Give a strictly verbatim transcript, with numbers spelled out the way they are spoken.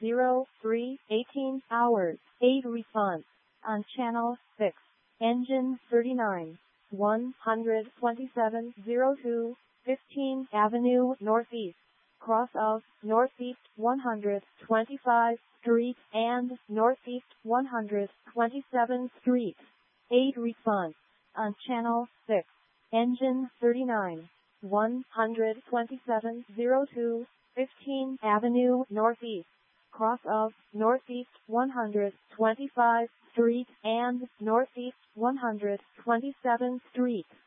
zero three eighteen hours, eight response. On channel six, engine thirty-nine, one twenty-seven oh two, fifteenth Avenue Northeast, cross of Northeast one hundred twenty-fifth Street and Northeast one hundred twenty-seventh Street. eight response. On channel six, engine thirty-nine, one twenty-seven oh two, fifteenth Avenue Northeast, cross of Northeast one hundred twenty-fifth Street and Northeast one hundred twenty-seventh Street.